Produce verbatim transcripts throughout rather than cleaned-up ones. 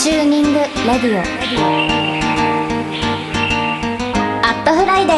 チューニングレディオアットフライデ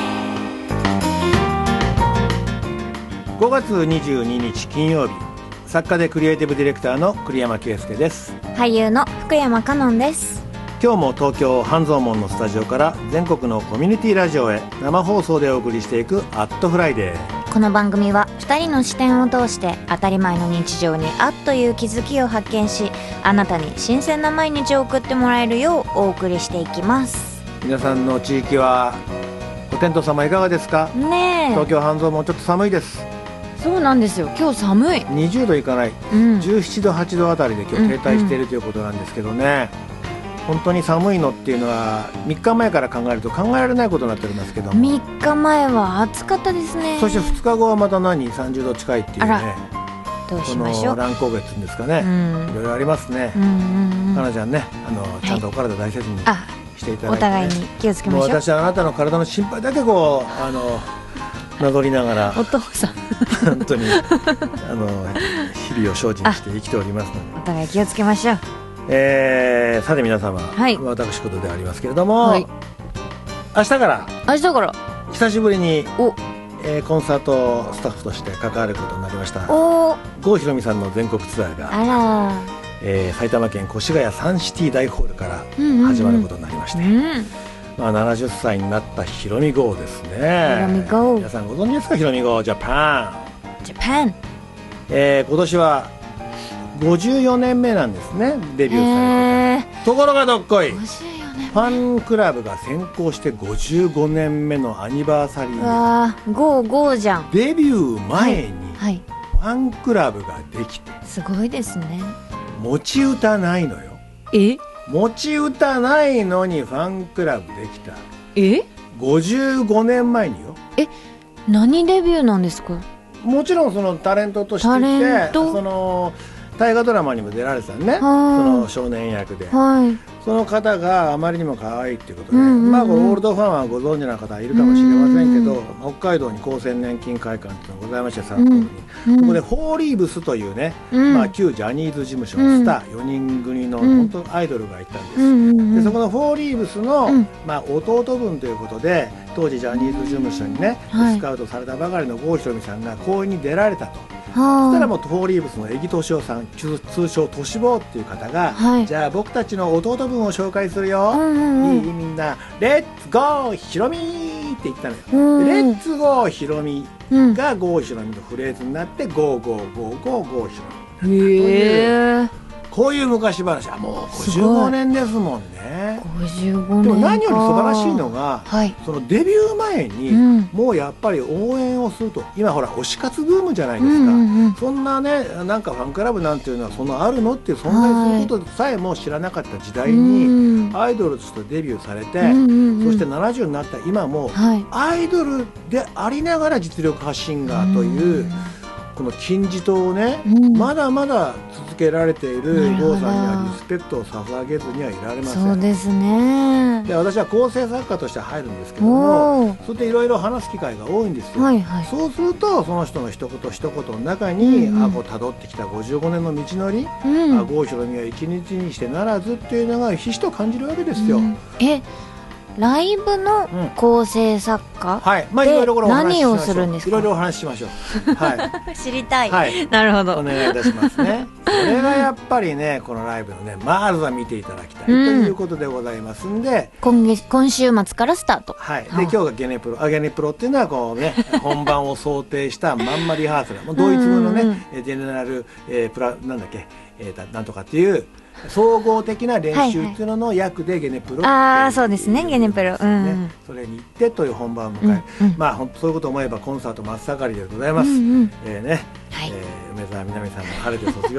ー。 ごがつにじゅうににち金曜日、作家でクリエイティブディレクターの栗山圭介です。 俳優の福山香音です。 今日も東京半蔵門のスタジオから全国のコミュニティラジオへ生放送でお送りしていくアットフライデー。 この番組はふたりの視点を通して当たり前の日常にあっという気づきを発見し、あなたに新鮮な毎日を送ってもらえるようお送りしていきます。 皆さんの地域はお天道様いかがですか？ ねえ、 東京半蔵門ちょっと寒いです。 そうなんですよ、今日寒い。 にじゅうどいかない、 うん、 じゅうななどはちどあたりで今日停滞しているということなんですけどね、うんうん、本当に寒いのっていうのはみっかまえから考えると考えられないことになっておりますけども、 みっかまえは暑かったですね。 そしてふつかごはまた何さんじゅうど近いっていうね、 どうしましょう。 この乱高下っていうんですかね、うん、いろいろありますね。 うんうんうん、 かなちゃんね、あのちゃんとお体大切にしていただいて、ね、 お互いに気をつけましょう。 もう私はあなたの体の心配だけこうあのなぞりながらお父さん本当にあの日々を精進して生きておりますので、 お互い気をつけましょう。 えー、さて皆様、はい、私事でありますけれども、はい、明日から明日から久しぶりにお、えー、コンサートスタッフとして関わることになりました郷ひろみさんの全国ツアーが、あら、えー、埼玉県越谷サンシティ大ホールから始まることになりまして、うんうんうん、まあ、ななじゅっさいになったひろみ郷ですね。 ひろみ郷、 皆さんご存知ですか？ひろみ郷ジャパンジャパン、 えー、今年はごじゅうよねんめなんですね、デビューされてから。ところがどっこい、ファンクラブが先行してごじゅうごねんめのアニバーサリー。 わー、ゴーゴーじゃん。 デビュー前にファンクラブができて、はいはい、 すごいですね。 持ち歌ないのよ。 え持ち歌ないのにファンクラブできた。 えごじゅうごねんまえによ。 え、何デビューなんですか？ もちろんそのタレントとしていて、その大河ドラマにも出られてたね、その少年役で、はい、その方があまりにも可愛いっていうことで、うんうんうん、まあ、オールドファンはご存知な方いるかもしれませんけど、北海道に厚生年金会館っていうのがございまして、札幌に、うんうん、ここでフォーリーブスというね、うん、まあ、旧ジャニーズ事務所のスターよにん組の本当アイドルがいたんです、うん、でそこのフォーリーブスの、うん、まあ、弟分ということで当時ジャニーズ事務所にね、はい、スカウトされたばかりの郷ひろみさんが公演に出られたと。そしたらもうフォーリーブスの江木敏夫さん、通称としぼうっていう方が、はい、じゃあ僕たちの弟分を紹介するよ、うんうんうん、いいみんなレッツゴーひろみって言ったのよ、うん、レッツゴーひろみが郷ひろみのフレーズになってゴーゴーゴーゴー郷ひろみになったという、こういう昔話はもうごじゅうごねんですもんね。 ごじゅうごねんか。 でも何より素晴らしいのが、はい、そのデビュー前に、うん、もうやっぱり応援をすると、今ほら推し活ブームじゃないですか、うんうんうん、そんなね、なんかファンクラブなんていうのはそんなあるのっていう存在することさえも知らなかった時代に、はい、アイドルとしてデビューされて、うんうんうん、そしてななじゅうになった今も、はい、アイドルでありながら実力派シンガーという、うん、この金字塔をね、うん、まだまだ続けられている郷さんにはリスペクトを捧げずにはいられません。 そうですね。 で、私は構成作家として入るんですけども、そうやっていろいろ話す機会が多いんですよ、はいはい、そうするとその人の一言一言の中に、うんうん、あこう辿ってきたごじゅうごねんの道のり、うん、あ郷ひろみは一日にしてならずっていうのがひしと感じるわけですよ、うん、 えライブの構成作家、うん、はい、まあ、いろいろ何をするんですか？ いろいろお話ししましょう、はい、 知りたい、 はい、 なるほど、 お願いいたしますね。それがやっぱりね、このライブのね、まずは見ていただきたいということでございますんで、 うん、今月今週末からスタート、 はい、で今日がゲネプロ、あゲネプロっていうのはこうね本番を想定したまんまリハーサル、もうドイツ語のね、うんうん、ジェネラル、えー、プラなんだっけ、えー、なんとかっていう総合的な練習っていうのの役でゲネプロ、 ああそうですね、ゲネプロ、うん、 それに行ってという本番を迎える、うんうん、まあ本当そういうことを思えばコンサート真っ盛りでございます、うんうん、えーね、はい、えー、梅澤美波さんの晴れて卒業